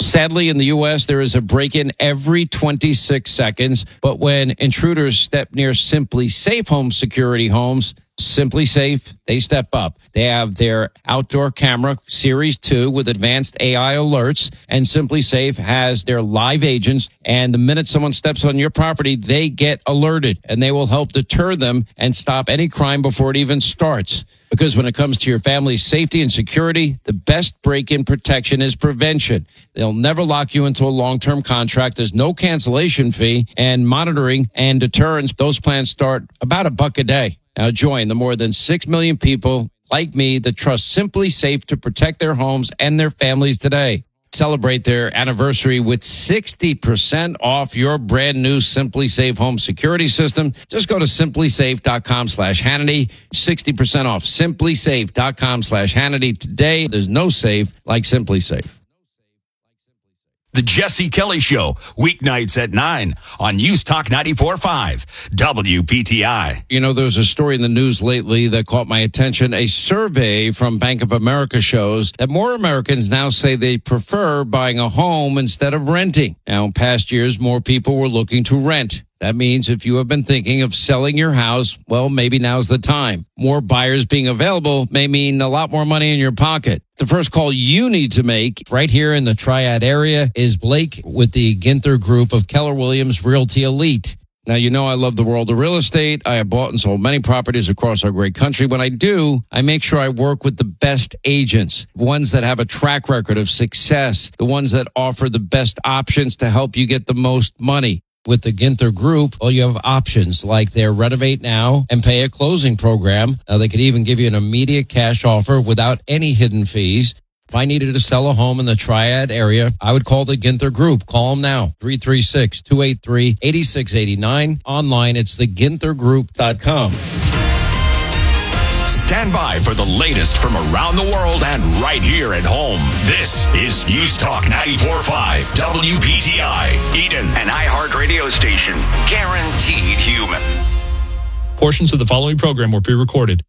Sadly, in the U.S., there is a break-in every 26 seconds. But when intruders step near Simply Safe Home Security homes, Simply Safe, they step up. They have their outdoor camera, Series 2, with advanced AI alerts. And Simply Safe has their live agents. And the minute someone steps on your property, they get alerted. And they will help deter them and stop any crime before it even starts. Because when it comes to your family's safety and security, the best break-in protection is prevention. They'll never lock you into a long-term contract. There's no cancellation fee, and monitoring and deterrence, those plans start about $1 a day. Now join the more than 6 million people like me that trust Simply Safe to protect their homes and their families today. Celebrate their anniversary with 60% off your brand new Simply Safe home security system. Just go to simplysafe.com/Hannity. 60% off. Simplysafe.com/Hannity today. There's no safe like Simply Safe. The Jesse Kelly Show, weeknights at 9 on News Talk 94.5, WPTI. You know, there's a story in the news lately that caught my attention. A survey from Bank of America shows that more Americans now say they prefer buying a home instead of renting. Now, in past years, more people were looking to rent. That means if you have been thinking of selling your house, well, maybe now's the time. More buyers being available may mean a lot more money in your pocket. The first call you need to make right here in the Triad area is Blake with the Ginther Group of Keller Williams Realty Elite. Now, you know I love the world of real estate. I have bought and sold many properties across our great country. When I do, I make sure I work with the best agents, ones that have a track record of success, the ones that offer the best options to help you get the most money. With the Ginther Group, well, you have options like their Renovate Now and Pay at Closing program. Now, they could even give you an immediate cash offer without any hidden fees. If I needed to sell a home in the Triad area, I would call the Ginther Group. Call them now, 336-283-8689. Online, it's theginthergroup.com. Stand by for the latest from around the world and right here at home. This is News Talk 94.5 WPTI, Eden, an iHeart radio station. Guaranteed human. Portions of the following program were pre-recorded.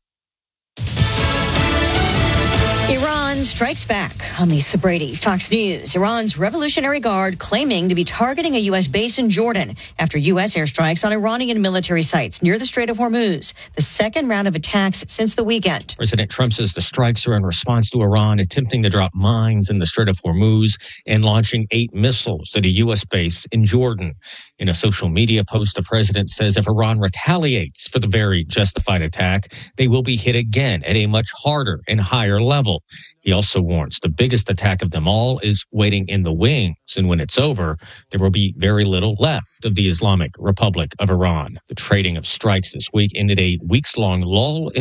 Iran strikes back on Lisa Brady. Fox News. Iran's Revolutionary Guard claiming to be targeting a U.S. base in Jordan after U.S. airstrikes on Iranian military sites near the Strait of Hormuz, the second round of attacks since the weekend. President Trump says the strikes are in response to Iran attempting to drop mines in the Strait of Hormuz and launching 8 missiles at a U.S. base in Jordan. In a social media post, the president says if Iran retaliates for the very justified attack, they will be hit again at a much harder and higher level. He also warns the biggest attack of them all is waiting in the wings, and when it's over, there will be very little left of the Islamic Republic of Iran. The trading of strikes this week ended a weeks-long lull